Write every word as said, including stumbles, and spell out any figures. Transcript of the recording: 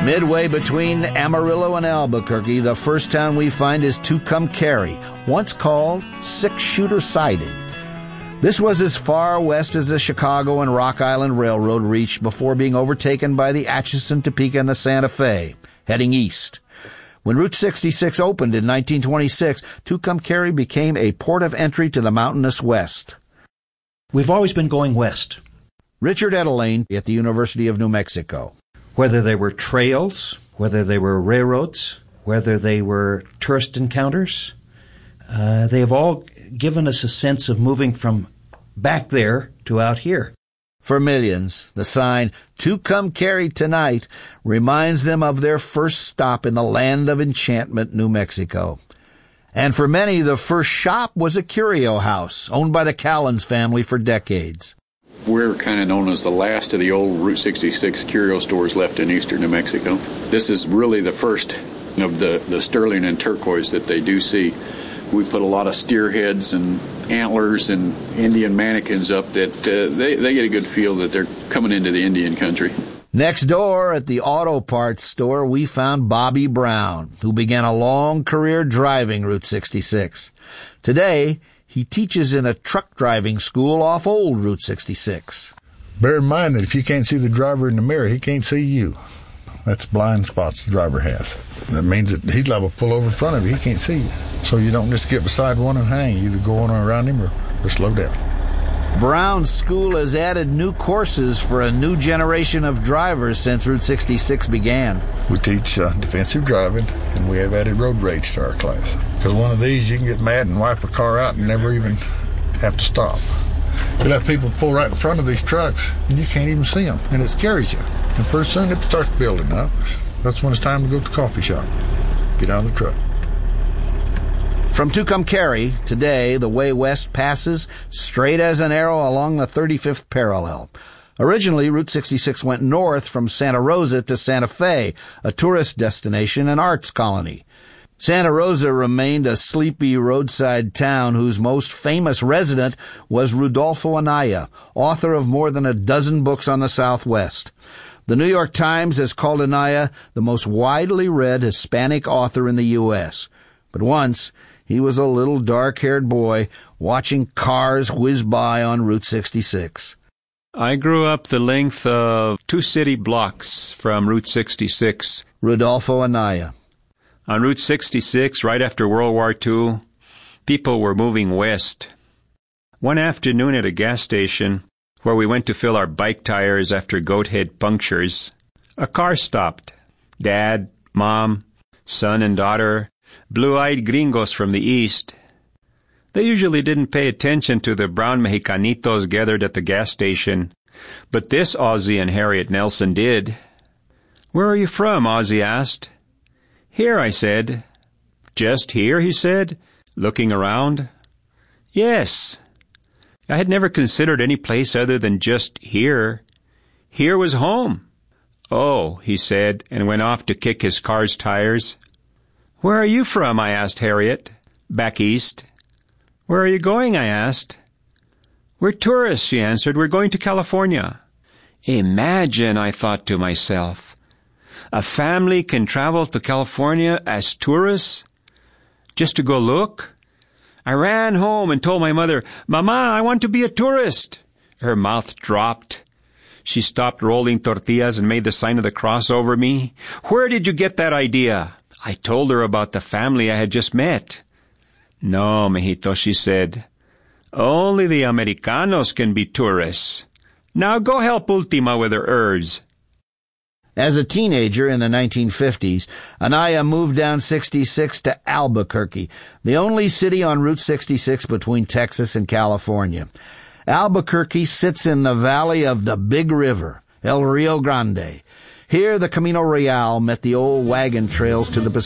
Midway between Amarillo and Albuquerque, the first town we find is Tucumcari, once called Six-Shooter Siding. This was as far west as the Chicago and Rock Island Railroad reached before being overtaken by the Atchison, Topeka, and the Santa Fe, heading east. When Route sixty-six opened in nineteen twenty-six, Tucumcari became a port of entry to the mountainous west. We've always been going west. Richard Edelane at the University of New Mexico. Whether they were trails, whether they were railroads, whether they were tourist encounters, uh, they have all given us a sense of moving from back there to out here. For millions, the sign, Tucumcari Tonight, reminds them of their first stop in the land of enchantment, New Mexico. And for many, the first shop was a curio house, owned by the Callens family for decades. We're kind of known as the last of the old Route sixty-six curio stores left in eastern New Mexico. This is really the first of the, the sterling and turquoise that they do see. We put a lot of steer heads and antlers and Indian mannequins up that uh, they, they get a good feel that they're coming into the Indian country. Next door at the auto parts store, we found Bobby Brown, who began a long career driving Route sixty-six. Today, he teaches in a truck driving school off old Route sixty-six. Bear in mind that if you can't see the driver in the mirror, he can't see you. That's blind spots the driver has. That means that he's liable to pull over in front of you. He can't see you. So you don't just get beside one and hang. You either go on around him or, or slow down. Brown's school has added new courses for a new generation of drivers since Route sixty-six began. We teach uh, defensive driving, and we have added road rage to our class. Because one of these, you can get mad and wipe a car out and never even have to stop. You let people pull right in front of these trucks, and you can't even see them, and it scares you. And pretty soon it starts building up. That's when it's time to go to the coffee shop. Get out of the truck. From Tucumcari, today, the way west passes straight as an arrow along the thirty-fifth parallel. Originally, Route sixty-six went north from Santa Rosa to Santa Fe, a tourist destination and arts colony. Santa Rosa remained a sleepy roadside town whose most famous resident was Rudolfo Anaya, author of more than a dozen books on the Southwest. The New York Times has called Anaya the most widely read Hispanic author in the U S But once, he was a little dark-haired boy watching cars whiz by on Route sixty-six. I grew up the length of two city blocks from Route sixty-six. Rudolfo Anaya. On Route sixty-six, right after World War Two, people were moving west. One afternoon at a gas station, where we went to fill our bike tires after goat head punctures, a car stopped. Dad, Mom, son and daughter, blue-eyed gringos from the east. They usually didn't pay attention to the brown Mexicanitos gathered at the gas station, but this Ozzie and Harriet Nelson did. "Where are you from?" Ozzie asked. "Here," I said. "Just here?" he said, looking around. "Yes." I had never considered any place other than just here. Here was home. "Oh," he said, and went off to kick his car's tires. "Where are you from?" I asked Harriet. "Back east." "Where are you going?" I asked. "We're tourists," she answered. "We're going to California." Imagine, I thought to myself, a family can travel to California as tourists just to go look? I ran home and told my mother, "Mama, I want to be a tourist." Her mouth dropped. She stopped rolling tortillas and made the sign of the cross over me. "Where did you get that idea?" I told her about the family I had just met. "No, mijito," she said. "Only the Americanos can be tourists. Now go help Ultima with her herbs." As a teenager in the nineteen fifties, Anaya moved down sixty-six to Albuquerque, the only city on Route sixty-six between Texas and California. Albuquerque sits in the valley of the Big River, El Rio Grande. Here, the Camino Real met the old wagon trails to the Pacific.